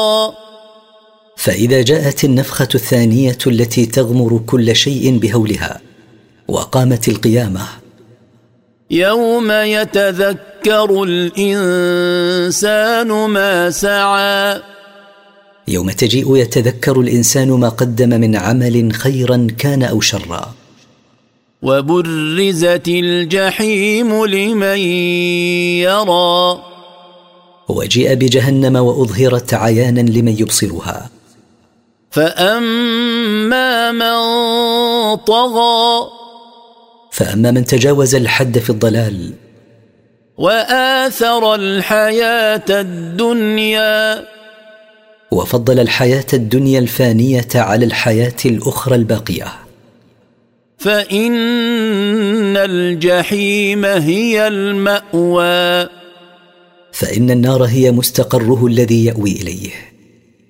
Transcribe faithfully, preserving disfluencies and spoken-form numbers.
فإذا جاءت النفخة الثانية التي تغمر كل شيء بهولها وقامت القيامة، يوم يتذكر الإنسان ما سعى، يوم تجيء يتذكر الإنسان ما قدم من عمل خيرا كان أو شرا. وبرزت الجحيم لمن يرى، وجيء بجهنم وأظهرت عيانا لمن يبصرها. فأما من طغى، فأما من تجاوز الحد في الضلال وآثر الحياة الدنيا، وفضل الحياة الدنيا الفانية على الحياة الأخرى الباقية، فإن الجحيم هي المأوى، فإن النار هي مستقره الذي يأوي إليه.